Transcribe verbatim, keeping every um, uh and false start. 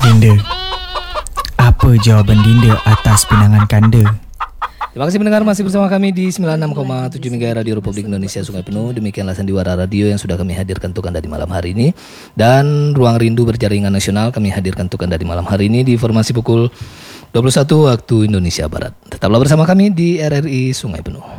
Dinda, apa jawapan Dinda atas pinangan kanda? Terima kasih pendengar, masih bersama kami di sembilan puluh enam koma tujuh MHz Radio Republik Indonesia Sungai Penuh. Demikianlah Sandiwara Radio yang sudah kami hadirkan untuk Anda di malam hari ini. Dan Ruang Rindu Berjaringan Nasional kami hadirkan untuk Anda di malam hari ini di informasi pukul dua puluh satu waktu Indonesia Barat. Tetaplah bersama kami di R R I Sungai Penuh.